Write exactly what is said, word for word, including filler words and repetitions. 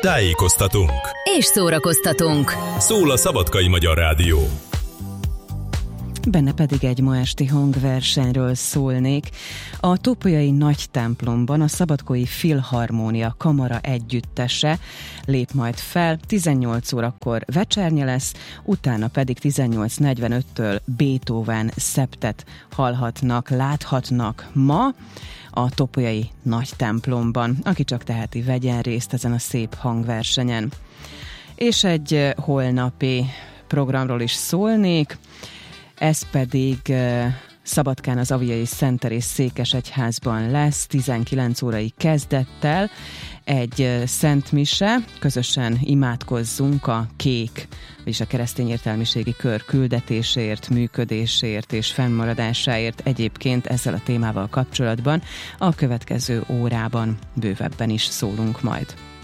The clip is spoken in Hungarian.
Tájékoztatunk és szórakoztatunk. Szól a Szabadkai Magyar Rádió. Benne pedig egy ma esti hangversenyről szólnék. A Topolyai Nagy Templomban a Szabadkai Filharmónia Kamara együttese lép majd fel, tizennyolc órakor vecsernye lesz, utána pedig tizennyolc negyvenöttől Beethoven szeptet hallhatnak, láthatnak ma a Topolyai Nagy Templomban. Aki csak teheti, vegyen részt ezen a szép hangversenyen. És egy holnapi programról is szólnék. Ez pedig Szabadkán az Aviai Szent Teréz székesegyházban lesz, tizenkilenc órai kezdettel egy szent mise, közösen imádkozzunk a kék, vagyis a keresztény értelmiségi kör küldetésért, működésért és fennmaradásáért. Egyébként ezzel a témával kapcsolatban a következő órában bővebben is szólunk majd.